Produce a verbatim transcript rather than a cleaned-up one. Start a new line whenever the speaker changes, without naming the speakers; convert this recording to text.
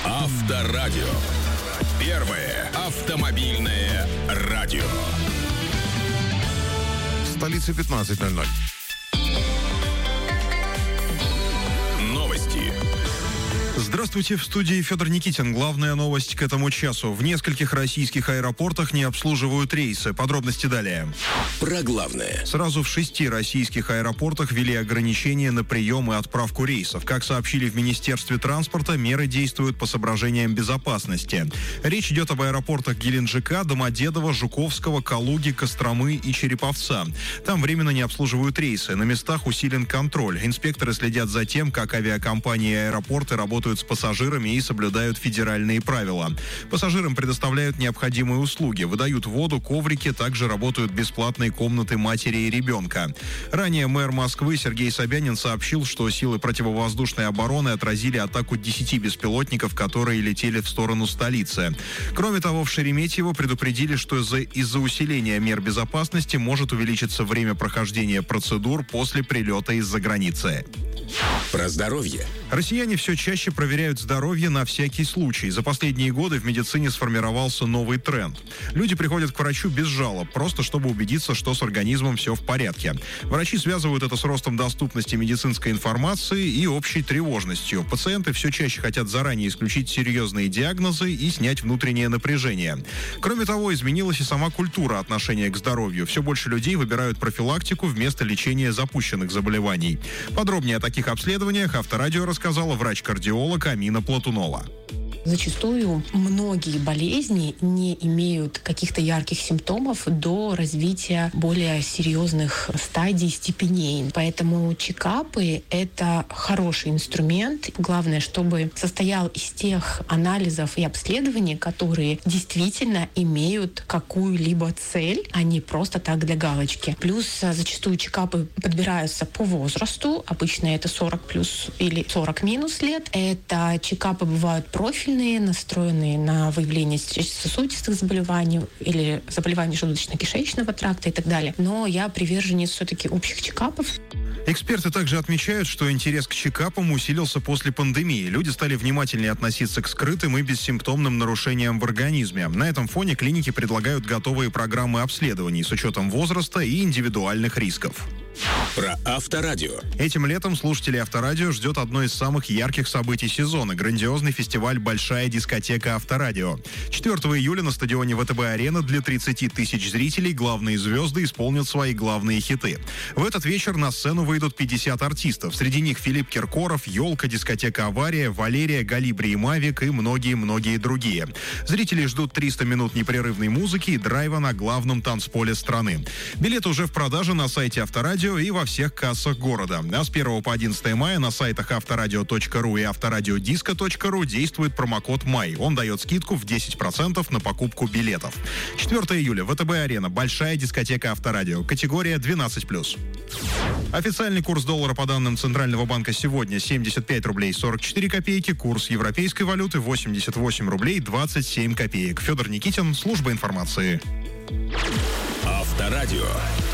Авторадио. Первое автомобильное радио.
В столице пятнадцать ноль ноль.
Новости.
Здравствуйте, в студии Федор Никитин. Главная новость к этому часу. В нескольких российских аэропортах не обслуживают рейсы. Подробности далее.
Про главное.
Сразу в шести российских аэропортах ввели ограничения на прием и отправку рейсов. Как сообщили в Министерстве транспорта, меры действуют по соображениям безопасности. Речь идет об аэропортах Геленджика, Домодедово, Жуковского, Калуги, Костромы и Череповца. Там временно не обслуживают рейсы. На местах усилен контроль. Инспекторы следят за тем, как авиакомпании и аэропорты работают с пассажирами и соблюдают федеральные правила. Пассажирам предоставляют необходимые услуги, выдают воду, коврики, также работают бесплатные комнаты матери и ребенка. Ранее мэр Москвы Сергей Собянин сообщил, что силы противовоздушной обороны отразили атаку десяти беспилотников, которые летели в сторону столицы. Кроме того, в Шереметьево предупредили, что из-за, из-за усиления мер безопасности может увеличиться время прохождения процедур после прилета из-за границы.
Про здоровье.
Россияне все чаще проверяют здоровье на всякий случай. За последние годы в медицине сформировался новый тренд. Люди приходят к врачу без жалоб, просто чтобы убедиться, что с организмом все в порядке. Врачи связывают это с ростом доступности медицинской информации и общей тревожностью. Пациенты все чаще хотят заранее исключить серьезные диагнозы и снять внутреннее напряжение. Кроме того, изменилась и сама культура отношения к здоровью. Все больше людей выбирают профилактику вместо лечения запущенных заболеваний. Подробнее о таких обследованиях Авторадио рассказала врач-кардиолог Амина Платунова.
Зачастую многие болезни не имеют каких-то ярких симптомов до развития более серьезных стадий, степеней. Поэтому чекапы — это хороший инструмент. Главное, чтобы состоял из тех анализов и обследований, которые действительно имеют какую-либо цель, а не просто так для галочки. Плюс зачастую чекапы подбираются по возрасту. Обычно это сорок плюс или сорок минус лет. Это чекапы бывают профильные, настроенные на выявление сердечно-сосудистых заболеваний или заболеваний желудочно-кишечного тракта и так далее. Но я приверженец все-таки общих чекапов.
Эксперты также отмечают, что интерес к чекапам усилился после пандемии. Люди стали внимательнее относиться к скрытым и бессимптомным нарушениям в организме. На этом фоне клиники предлагают готовые программы обследований с учетом возраста и индивидуальных рисков.
Про Авторадио.
Этим летом слушателей Авторадио ждет одно из самых ярких событий сезона – грандиозный фестиваль «Большая дискотека Авторадио». четвёртого июля на стадионе ВТБ-арена для тридцати тысяч зрителей главные звезды исполнят свои главные хиты. В этот вечер на сцену выйдут пятьдесят артистов. Среди них Филипп Киркоров, «Елка», дискотека «Авария», «Валерия», «Галибри» и «Мавик» и многие-многие другие. Зрители ждут триста минут непрерывной музыки и драйва на главном танцполе страны. Билеты уже в продаже на сайте Авторадио и во всех кассах города. А с первого по одиннадцатое мая на сайтах авторадио точка ру и авторадиодиско точка ру действует промокод «Май». Он дает скидку в десять процентов на покупку билетов. четвёртого июля, ВТБ-арена, большая дискотека Авторадио. Категория двенадцать плюс. Официальный курс доллара по данным Центрального банка сегодня семьдесят пять рублей сорок четыре копейки. Курс европейской валюты восемьдесят восемь рублей двадцать семь копеек. Федор Никитин, служба информации.
Авторадио.